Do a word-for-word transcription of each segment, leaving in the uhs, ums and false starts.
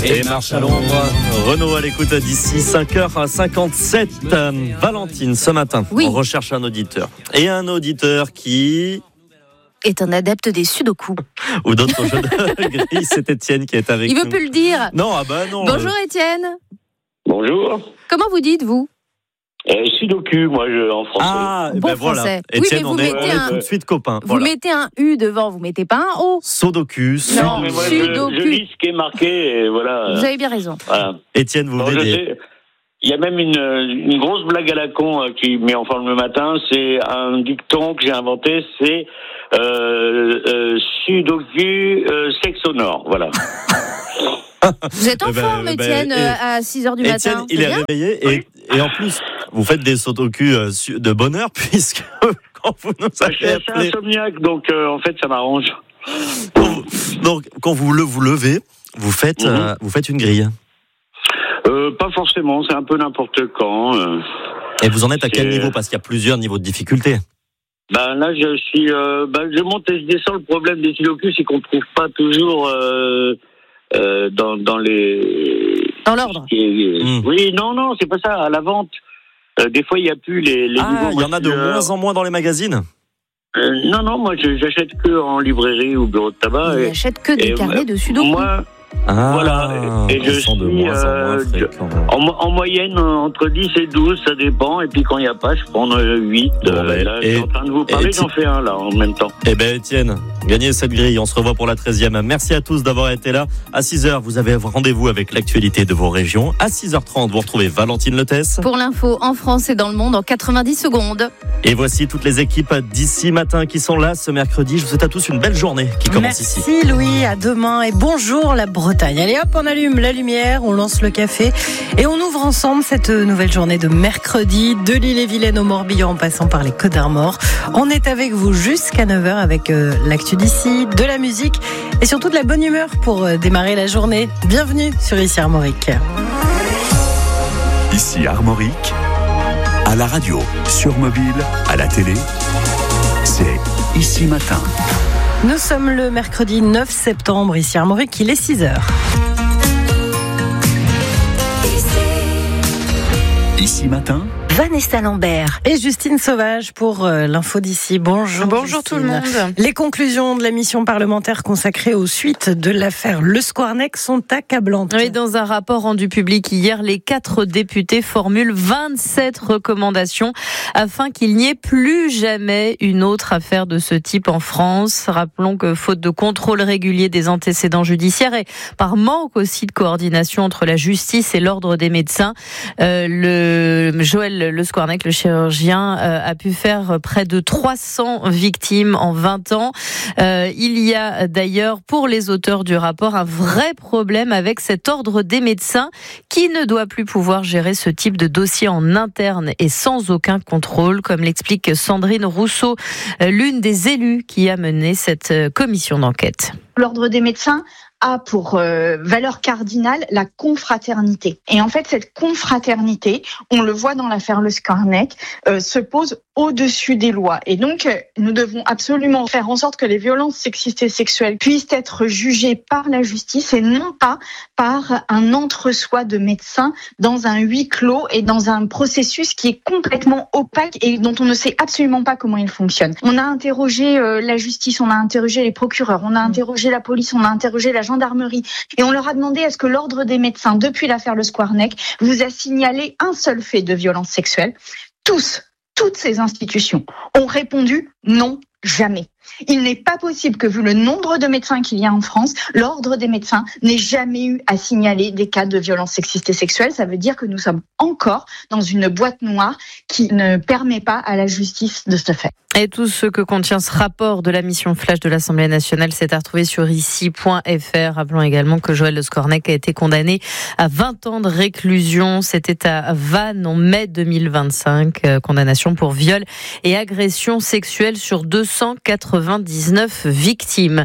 Et marche à l'ombre, Renaud à l'écoute d'ici cinq heures cinquante-sept. Valentine, ce matin, oui. on recherche un auditeur. Et un auditeur qui... est un adepte des sudoku. Ou d'autres jeux de gris, c'est Étienne qui est avec Il nous. Il veut plus le dire. Non, ah bah non. Bonjour Étienne. Bonjour. Comment vous dites, vous euh, Sudoku, moi, je, en français. Ah, bon ben voilà. français. Étienne, oui, mais vous on mettez est un... tout de suite copains. Vous Voilà. mettez un U devant, vous mettez pas un O. Sudoku. Non, mais moi, je, je lis ce qui est marqué, et voilà. Vous avez bien raison. Voilà. Étienne, vous bon, venez je des... sais, il y a même une, une grosse blague à la con euh, qui met en forme le matin. C'est un dicton que j'ai inventé, c'est euh, euh, Sudoku euh, sexe sonore. Voilà. Vous êtes en Eh ben, forme, ben, Étienne, et- à six heures du Étienne, matin. il est réveillé et, et en plus, vous faites des sudoku euh, su- de bonheur puisque quand vous nous Je avez suis assez appelé, insomniaque, donc euh, en fait, ça m'arrange. quand vous- donc quand vous le vous levez, vous faites Mhm. euh, vous faites une grille. Euh, pas forcément, c'est un peu n'importe quand. Euh. Et vous en êtes à quel C'est- niveau? Parce qu'il y a plusieurs niveaux de difficulté. Ben là, je suis, euh, ben, je monte et je descends. Le problème des sudoku, c'est qu'on ne trouve pas toujours euh, euh, dans, dans les. Dans l'ordre. Et- Mm. Oui, non, non, c'est pas ça. À la vente, euh, des fois, il n'y a plus les, les Ah, niveaux. il y en a de euh, moins en moins dans les magazines. euh, non, non, moi, je- j'achète que en librairie ou bureau de tabac. Il et, n'achète que des et carnets moi- de sudoku. Moi, Ah, Voilà, et je ils sont de suis, moins en moins euh, je- fréquents. en, mo- en moyenne, euh, entre dix et douze, ça dépend. Et puis quand il n'y a pas, je prends euh, huit. Bon, Euh, ben, là, je et- suis en train de vous parler, et- j'en fais un là en même temps. Eh ben Étienne, gagnez cette grille, on se revoit pour la treizième. Merci à tous d'avoir été là. À six heures, vous avez rendez-vous avec l'actualité de vos régions. À six heures trente, vous retrouvez Valentine Letès. Pour l'info en France et dans le monde en quatre-vingt-dix secondes. Et voici toutes les équipes d'ici matin qui sont là ce mercredi. Je vous souhaite à tous une belle journée qui commence Merci ici. Louis, à demain et bonjour la Bretagne. Allez hop, on allume la lumière, on lance le café et on ouvre ensemble cette nouvelle journée de mercredi, de l'Ille-et-Vilaine au Morbihan en passant par les Côtes d'Armor. On est avec vous jusqu'à neuf heures avec euh, l'actu d'ici, de la musique et surtout de la bonne humeur pour euh, démarrer la journée. Bienvenue sur Ici Armorique. Ici Armorique, à la radio, sur mobile, à la télé, c'est Ici Matin. Nous sommes le mercredi neuf septembre, ici Armorique, il est six heures. Ici Matin, Vanessa Lambert et Justine Sauvage pour euh, l'info d'ici. Bonjour. Bonjour tout le Justine. monde. Les conclusions de la mission parlementaire consacrée aux suites de l'affaire Le Squarnec sont accablantes. Oui, dans un rapport rendu public hier, les quatre députés formulent vingt-sept recommandations afin qu'il n'y ait plus jamais une autre affaire de ce type en France. Rappelons que faute de contrôle régulier des antécédents judiciaires et par manque aussi de coordination entre la justice et l'ordre des médecins, euh, le Joël Le Squarnec, le chirurgien, euh, a pu faire près de trois cents victimes en vingt ans. Euh, il y a d'ailleurs pour les auteurs du rapport un vrai problème avec cet ordre des médecins qui ne doit plus pouvoir gérer ce type de dossier en interne et sans aucun contrôle, comme l'explique Sandrine Rousseau, euh, l'une des élues qui a mené cette euh, commission d'enquête. L'ordre des médecins a pour euh, valeur cardinale la confraternité. Et en fait, cette confraternité, on le voit dans l'affaire Le Squarnec, euh, se pose au-dessus des lois. Et donc, euh, nous devons absolument faire en sorte que les violences sexistes et sexuelles puissent être jugées par la justice et non pas par un entre-soi de médecins dans un huis clos et dans un processus qui est complètement opaque et dont on ne sait absolument pas comment il fonctionne. On a interrogé euh, la justice, on a interrogé les procureurs, on a interrogé la police, on a interrogé la gendarmerie et on leur a demandé est-ce que l'ordre des médecins, depuis l'affaire Le Squarnec, vous a signalé un seul fait de violence sexuelle. Tous, toutes ces institutions ont répondu non, jamais. Il n'est pas possible que, vu le nombre de médecins qu'il y a en France, l'ordre des médecins n'ait jamais eu à signaler des cas de violences sexistes et sexuelles. Ça veut dire que nous sommes encore dans une boîte noire qui ne permet pas à la justice de se faire. Et tout ce que contient ce rapport de la mission Flash de l'Assemblée nationale s'est à retrouver sur ici point f r. Rappelons également que Joël Le Squarnec a été condamné à vingt ans de réclusion. C'était à Vannes en mai deux mille vingt-cinq. Euh, condamnation pour viol et agression sexuelle sur deux cent quatre-vingts quatre-vingt-dix-neuf victimes.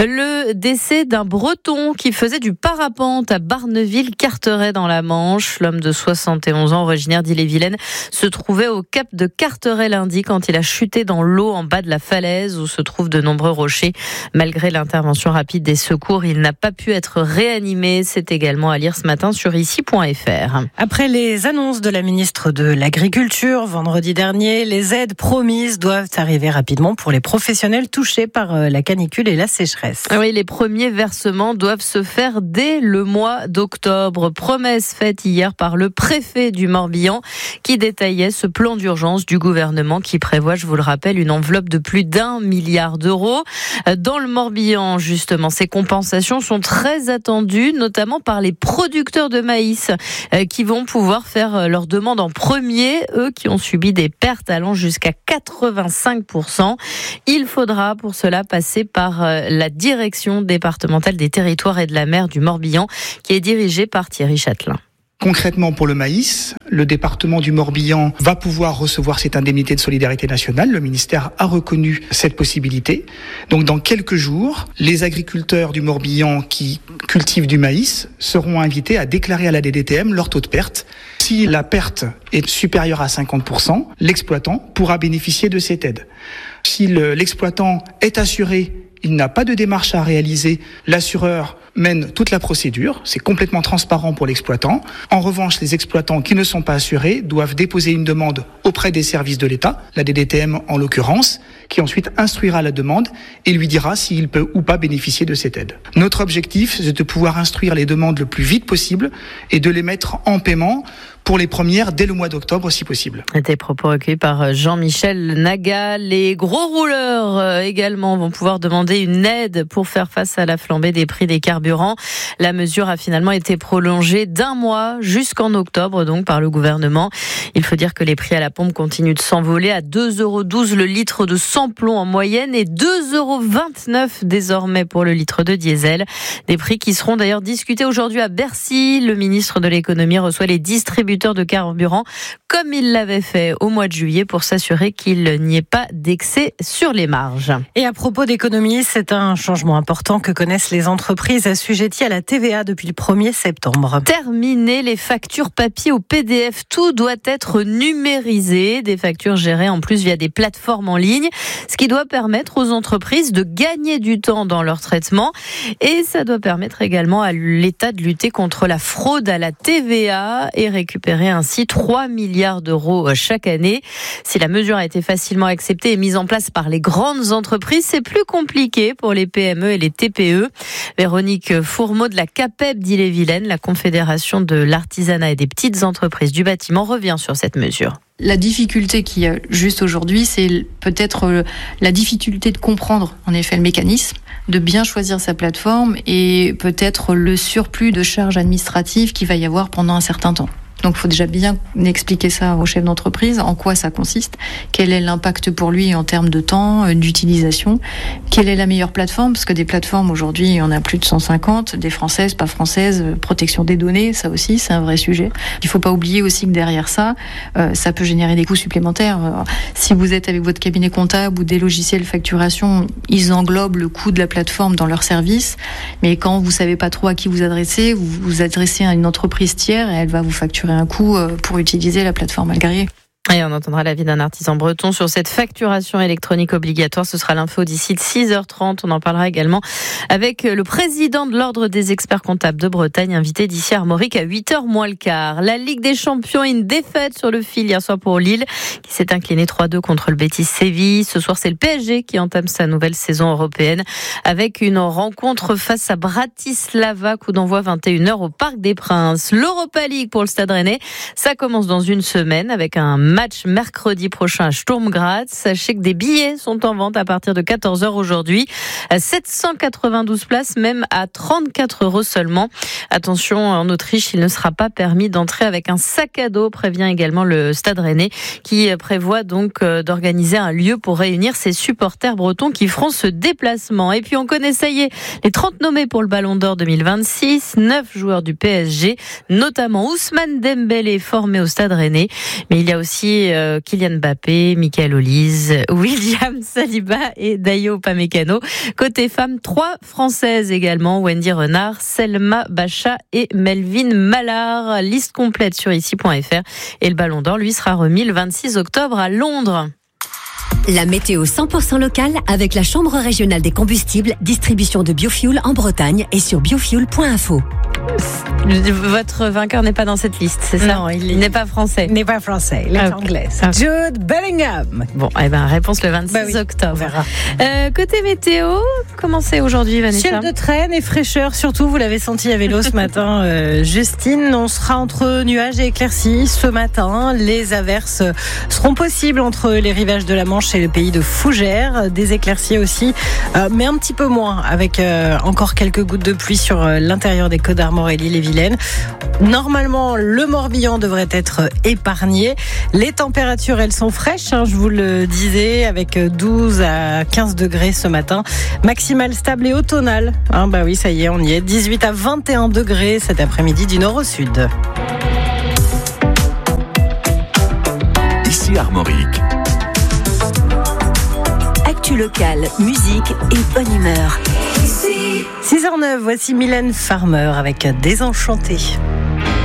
Le décès d'un Breton qui faisait du parapente à Barneville-Carteret dans la Manche. L'homme de soixante et onze ans, originaire d'Ille-et-Vilaine, se trouvait au cap de Carteret lundi quand il a chuté dans l'eau en bas de la falaise où se trouvent de nombreux rochers. Malgré l'intervention rapide des secours, il n'a pas pu être réanimé. C'est également à lire ce matin sur ici point f r. Après les annonces de la ministre de l'Agriculture vendredi dernier, les aides promises doivent arriver rapidement pour les professionnels touchés par la canicule et la sécheresse. Oui, les premiers versements doivent se faire dès le mois d'octobre. Promesse faite hier par le préfet du Morbihan qui détaillait ce plan d'urgence du gouvernement qui prévoit, je vous le rappelle, une enveloppe de plus d'un milliard d'euros. Dans le Morbihan, justement, ces compensations sont très attendues, notamment par les producteurs de maïs qui vont pouvoir faire leur demande en premier, eux qui ont subi des pertes allant jusqu'à quatre-vingt-cinq pour cent. Il faudra pour cela passer par la direction départementale des territoires et de la mer du Morbihan qui est dirigée par Thierry Châtelain. Concrètement, pour le maïs, le département du Morbihan va pouvoir recevoir cette indemnité de solidarité nationale. Le ministère a reconnu cette possibilité. Donc, dans quelques jours, les agriculteurs du Morbihan qui cultivent du maïs seront invités à déclarer à la D D T M leur taux de perte. Si la perte est supérieure à cinquante pour cent, l'exploitant pourra bénéficier de cette aide. Si le, l'exploitant est assuré, il n'a pas de démarche à réaliser, l'assureur mène toute la procédure, c'est complètement transparent pour l'exploitant. En revanche, les exploitants qui ne sont pas assurés doivent déposer une demande auprès des services de l'État, la D D T M en l'occurrence, qui ensuite instruira la demande et lui dira s'il peut ou pas bénéficier de cette aide. Notre objectif, c'est de pouvoir instruire les demandes le plus vite possible et de les mettre en paiement pour les premières dès le mois d'octobre si possible. Des propos recueillis par Jean-Michel Naga. Les gros rouleurs également vont pouvoir demander une aide pour faire face à la flambée des prix des carburants. La mesure a finalement été prolongée d'un mois jusqu'en octobre donc par le gouvernement. Il faut dire que les prix à la pompe continuent de s'envoler à deux euros douze le litre de sans-plomb en moyenne et deux euros vingt-neuf désormais pour le litre de diesel. Des prix qui seront d'ailleurs discutés aujourd'hui à Bercy. Le ministre de l'économie reçoit les distributeurs de carburant comme il l'avait fait au mois de juillet pour s'assurer qu'il n'y ait pas d'excès sur les marges. Et à propos d'économie, c'est un changement important que connaissent les entreprises assujetties à la T V A depuis le premier septembre. Terminer les factures papier au P D F, tout doit être numérisé, des factures gérées en plus via des plateformes en ligne, ce qui doit permettre aux entreprises de gagner du temps dans leur traitement et ça doit permettre également à l'État de lutter contre la fraude à la T V A et récupérer ainsi trois milliards d'euros chaque année. Si la mesure a été facilement acceptée et mise en place par les grandes entreprises, c'est plus compliqué pour les P M E et les T P E. Véronique Fourmeau de la CAPEB d'Ille-et-Vilaine, la Confédération de l'artisanat et des petites entreprises du bâtiment, revient sur cette mesure. La difficulté qu'il y a juste aujourd'hui, c'est peut-être la difficulté de comprendre en effet le mécanisme, de bien choisir sa plateforme et peut-être le surplus de charges administratives qu'il va y avoir pendant un certain temps. Donc, il faut déjà bien expliquer ça au chef d'entreprise, en quoi ça consiste, quel est l'impact pour lui en termes de temps, d'utilisation, quelle est la meilleure plateforme, parce que des plateformes aujourd'hui, il y en a plus de cent cinquante, des françaises, pas françaises, protection des données, ça aussi, c'est un vrai sujet. Il faut pas oublier aussi que derrière ça, euh, ça peut générer des coûts supplémentaires. Alors, si vous êtes avec votre cabinet comptable ou des logiciels facturation, ils englobent le coût de la plateforme dans leur service, mais quand vous savez pas trop à qui vous adressez, vous vous adressez à une entreprise tiers et elle va vous facturer un coût pour utiliser la plateforme agréée. Et on entendra l'avis d'un artisan breton sur cette facturation électronique obligatoire. Ce sera l'info d'ici de six heures trente. On en parlera également avec le président de l'Ordre des experts comptables de Bretagne, invité d'ici Armorique à huit heures moins le quart. La Ligue des Champions, une défaite sur le fil hier soir pour Lille, qui s'est incliné trois deux contre le Betis Séville. Ce soir, c'est le P S G qui entame sa nouvelle saison européenne avec une rencontre face à Bratislava, coup d'envoi vingt et une heures au Parc des Princes. L'Europa League pour le Stade Rennais, ça commence dans une semaine avec un match mercredi prochain à Sturm Graz. Sachez que des billets sont en vente à partir de quatorze heures aujourd'hui. sept cent quatre-vingt-douze places, même à trente-quatre euros seulement. Attention, en Autriche, il ne sera pas permis d'entrer avec un sac à dos, prévient également le Stade Rennais, qui prévoit donc d'organiser un lieu pour réunir ses supporters bretons qui feront ce déplacement. Et puis on connaît, ça y est, les trente nommés pour le Ballon d'Or deux mille vingt-six, neuf joueurs du P S G, notamment Ousmane Dembélé, formé au Stade Rennais. Mais il y a aussi aussi euh, Kylian Mbappé, Michael Olise, William Saliba et Dayo Upamecano. Côté femmes, trois Françaises également, Wendy Renard, Selma Bacha et Melvin Mallard. Liste complète sur ici point f r. Et le Ballon d'Or, lui, sera remis le vingt-six octobre à Londres. La météo cent pour cent locale avec la Chambre régionale des combustibles, distribution de biofuel en Bretagne et sur biofuel point info. Votre vainqueur n'est pas dans cette liste, c'est ça? Non, il, il n'est pas français. Il n'est pas français, il est ah, anglais. Ah. Jude Bellingham. Bon, eh ben, réponse le vingt-six bah oui, octobre. On verra. Euh, côté météo, comment c'est aujourd'hui, Vanessa? Ciel de traîne et fraîcheur, surtout, vous l'avez senti à vélo ce matin, euh, Justine. On sera entre nuages et éclaircies ce matin. Les averses seront possibles entre les rivages de la Manche et le pays de Fougères. Des éclaircies aussi, euh, mais un petit peu moins, avec euh, encore quelques gouttes de pluie sur euh, l'intérieur des Côtes d'Armor et l'Ille-et-Vilaine. Normalement, le Morbihan devrait être épargné. Les températures, elles sont fraîches, hein, je vous le disais, avec douze à quinze degrés ce matin. Maximale stable et automnale. Hein, bah oui, ça y est, on y est. dix-huit à vingt et un degrés cet après-midi du nord au sud. Ici Armorique. Actu locale, musique et bonne humeur. six heures neuf, voici Mylène Farmer avec Désenchanté.